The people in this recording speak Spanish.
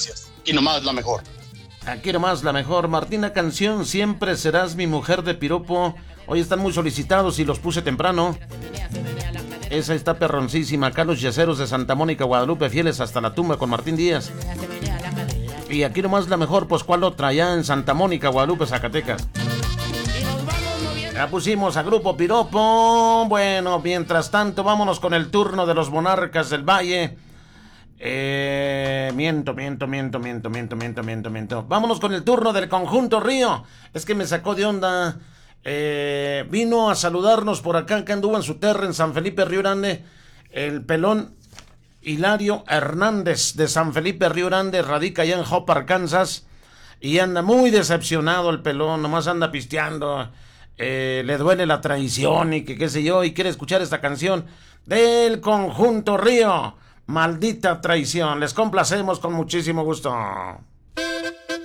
gracias. Aquí nomás la mejor. Aquí nomás la mejor. Martina, canción Siempre serás mi mujer de piropo. Hoy están muy solicitados y los puse temprano. Esa está perroncísima. Carlos Yaceros de Santa Mónica, Guadalupe, fieles hasta la tumba con Martín Díaz. Y aquí nomás la mejor, pues ¿cuál otra? Allá en Santa Mónica, Guadalupe, Zacatecas. Ya pusimos a Grupo Piropo. Bueno, mientras tanto, vámonos con el turno de los Monarcas del Valle. Miento. Vámonos con el turno del Conjunto Río. Es que me sacó de onda. Vino a saludarnos por acá, que anduvo en su terra en San Felipe, Río Grande, el pelón Hilario Hernández de San Felipe, Río Grande, radica allá en Hope, Arkansas, y anda muy decepcionado el pelón, nomás anda pisteando, le duele la traición y que qué sé yo, y quiere escuchar esta canción del Conjunto Río, Maldita Traición. Les complacemos con muchísimo gusto.